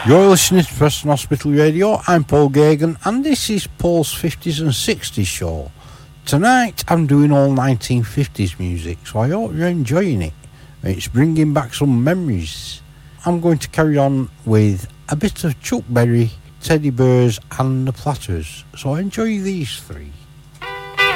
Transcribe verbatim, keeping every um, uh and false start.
You're listening to Preston Hospital Radio. I'm Paul Gagan, and this is Paul's fifties and sixties show. Tonight I'm doing all nineteen fifties music, so I hope you're enjoying it. It's bringing back some memories. I'm going to carry on with a bit of Chuck Berry, Teddy Bears and the Platters, so enjoy these three.